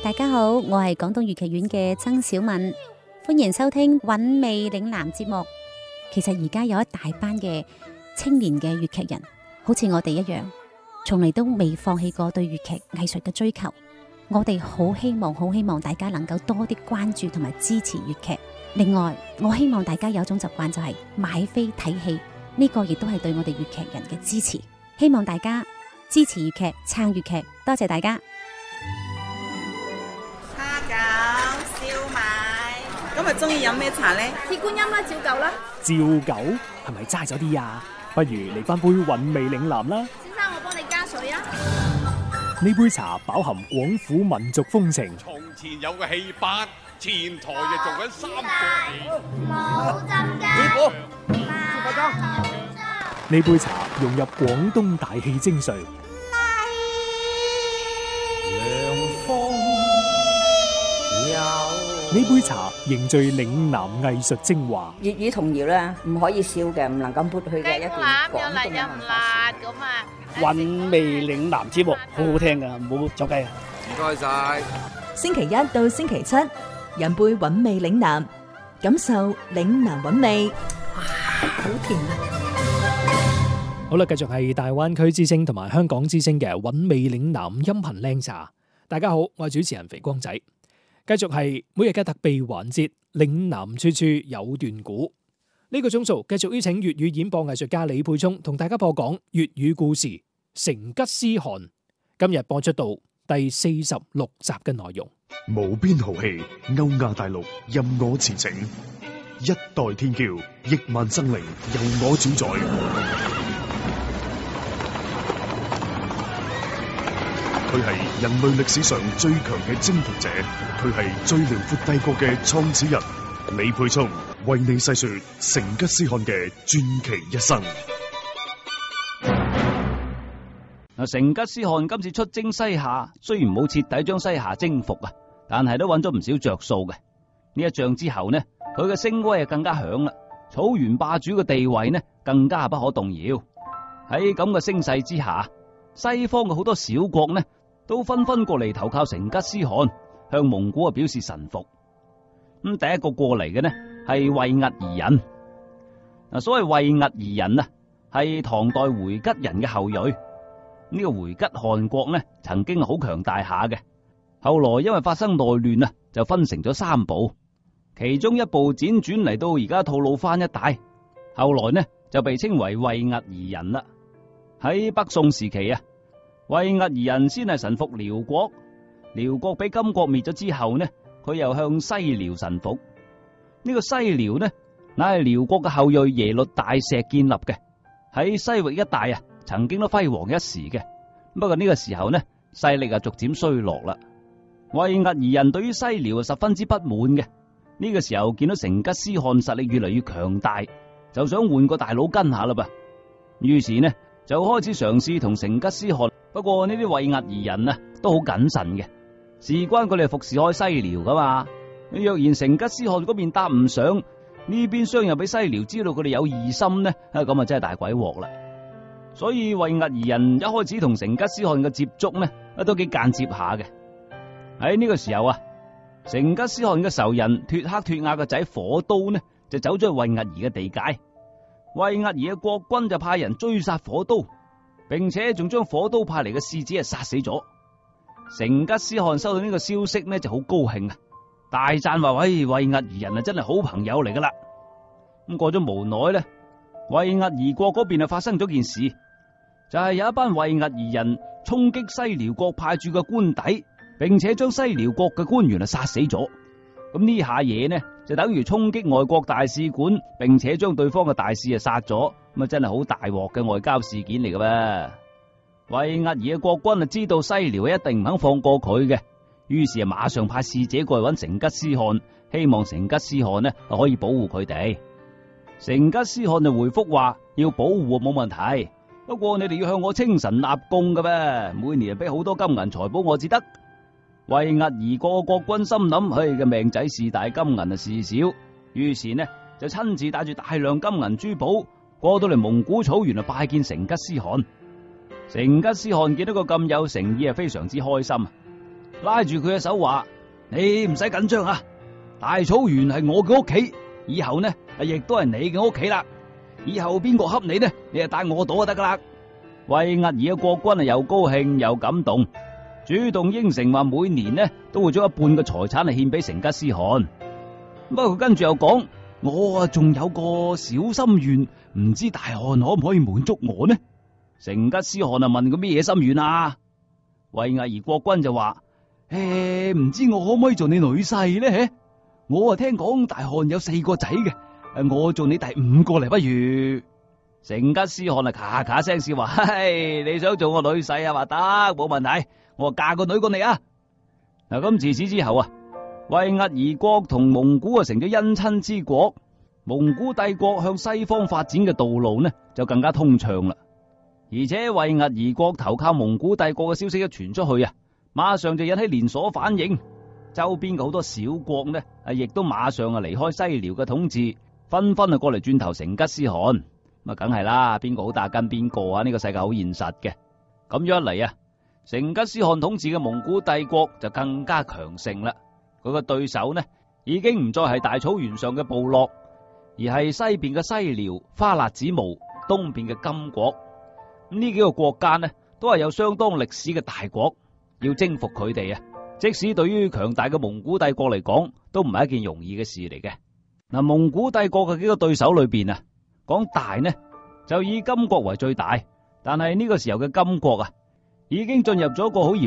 大家好，我係廣東粵劇院嘅曾小敏，歡迎收聽韻味嶺南節目。其實而家有一大班嘅青年嘅粵劇人，好似我哋一樣，從嚟都未放棄過對粵劇藝術嘅追求。我哋好希望大家能夠多啲關注同埋支持粵劇。另外，我希望大家有一種習慣，就係買飛睇戲，呢個亦都係對我哋粵劇人嘅支持。希望大家支持粵劇，撐粵劇，多謝大家。 蝦餃、燒賣，今日中意飲咩茶呢？ 鐵觀音啦，照舊啦。 照舊係咪齋咗啲啊？不如嚟翻杯韻味嶺南啦。 先生，我幫你加水啊。 呢杯茶飽含廣府民族風情。 從前有個戲班，前台就做緊三個冇浸嘅。 師傅， 呢杯茶融入廣東大戲精髓。呢杯茶凝聚嶺南藝術精華。 粵語童謠咧，唔可以笑嘅，唔能夠抹去嘅一段廣東嘅文化。 韻味嶺南節目好好聽噶，唔好走雞啊！ 唔該晒。 星期一到星期七，飲杯韻味嶺南，感受嶺南韻味。哇，好甜啊！ 好啦，繼續係大灣區之聲同埋香港之聲嘅韻味嶺南音頻靚茶。大家好，我係主持人肥光仔。繼續係每日嘅特備環節，嶺南處處有段古。呢個鐘數繼續邀請粵語演播藝術家李沛聰同大家播講粵語故事《成吉思汗》。今日播出到第46集嘅內容。 無邊豪氣，歐亞大陸任我馳騁，一代天驕，億萬生靈由我主宰。佢係人類歷史上最強嘅征服者，佢係最遼闊帝國嘅創始人。李沛聰為你細說成吉思汗嘅傳奇一生。 成吉思汗今次出征西夏，雖然冇徹底將西夏征服啊，但係都揾咗唔少着數嘅。呢一仗之後呢，佢嘅聲威啊更加響啦，草原霸主嘅地位呢更加不可動搖。喺咁嘅聲勢之下，西方嘅好多小國呢都紛紛過嚟投靠成吉思汗，向蒙古啊表示臣服。咁第一個過嚟嘅呢係衛屹兒人。嗱，所謂衛屹兒人啊，係唐代回吉人嘅後裔。呢個回吉汗國呢曾經好強大下嘅，後來因為發生內亂啊，就分成咗三部，其中一部輾轉嚟到而家吐魯番一帶，後來呢就被稱為衛屹兒人啦。喺北宋時期啊，衛屹兒人先係臣服遼國，遼國俾金國滅咗之後呢，佢又向西遼臣服。呢個西遼呢，乃係遼國嘅後裔耶律大石建立嘅，喺西域一帶啊，曾經都輝煌一時嘅。不過呢個時候呢，勢力啊逐漸衰落啦。衛屹兒人對於西遼啊十分之不滿嘅。呢個時候見到成吉思汗實力越嚟越強大，就想換個大佬跟下啦噃。於是呢就開始嘗試同成吉思汗。不過呢啲衛屹兒人啊都好謹慎嘅，事關佢哋服侍開西遼噶嘛。若然成吉思汗嗰邊搭唔上，呢邊廂又俾西遼知道佢哋有異心呢，咁啊真係大鬼鑊啦。所以衛屹兒人一開始同成吉思汗嘅接觸呢，都幾間接下嘅。喺呢個時候啊，成吉思汗嘅仇人脫克脫亞嘅仔火都呢，就走咗去衛屹兒嘅地界。衛屹兒嘅國軍就派人追殺火都，並且仲將火都派嚟嘅使者殺死咗。成吉思汗收到呢個消息呢，就好高興啊，大讚話：喂，衛屹兒人啊，真係好朋友嚟噶啦。咁過咗無耐呢，衛屹兒國嗰邊啊發生咗件事，就係有一班衛屹兒人衝擊西遼國派駐嘅官邸，並且將西遼國嘅官員啊殺死咗。咁呢下嘢呢，就等於衝擊外國大使館，並且將對方嘅大使啊殺咗，咁啊真係好大鑊嘅外交事件嚟嘅噃。衛屹兒嘅國軍啊知道西遼一定唔肯放過佢嘅，於是啊馬上派使者過去揾成吉思汗，希望成吉思汗呢可以保護佢哋。成吉思汗就回覆話：要保護冇問題，不過你哋要向我稱臣納貢嘅噃，每年俾好多金銀財寶我至得。衛屹兒個國軍心諗：唉，嘅命仔事大，金銀啊事少，於是呢就親自帶住大量金銀珠寶過到嚟蒙古草原啊拜見成吉思汗。成吉思汗見到個咁有誠意啊，非常之開心。 拉住佢嘅手話：你唔使緊張啊！大草原係我嘅屋企，以後呢亦都係你嘅屋企啦。以後邊個恰你呢，你就帶我到就得噶啦。維厄爾嘅國君啊，又高興又感動，主動應承話每年呢都會將一半嘅財產嚟獻俾成吉思汗。不過佢跟住又講：我啊仲有個小心願，唔知大汗可唔可以滿足我呢？成吉思汗啊問佢咩嘢心願啊？維厄爾國君就話：唔知我可唔可以做你女婿呢？我啊聽講大汗有4個仔嘅，我做你第5個嚟不如？成吉思汗啊咔咔聲笑話：嘿，你想做我女婿啊？話得，冇問題，我嫁個女過你啊！嗱，咁自此之後啊，維厄爾國同蒙古啊成咗姻親之國，蒙古帝國向西方發展嘅道路呢就更加通暢啦。而且維厄爾國投靠蒙古帝國嘅消息一傳出去啊，馬上就引起連鎖反應，周邊嘅好多小國呢亦都馬上離開西遼嘅統治，紛紛過嚟轉投成吉思汗。咁梗係啦，邊個好打跟邊個啊？呢個世界好現實嘅。咁樣一嚟啊，成吉思汗統治嘅蒙古帝國就更加強盛啦。佢個對手呢已經唔再係大草原上嘅部落，而係西邊嘅西遼、花剌子模，東邊嘅金國。咁呢幾個國家呢都係有相當歷史嘅大國，要征服佢哋啊，即使對於強大嘅蒙古帝國嚟講，都唔係一件容易嘅事嚟嘅。嗱，蒙古帝國嘅幾個對手裏邊啊，講大呢就以金國為最大，但係呢個時候嘅金國啊，已經進入咗一個好嚴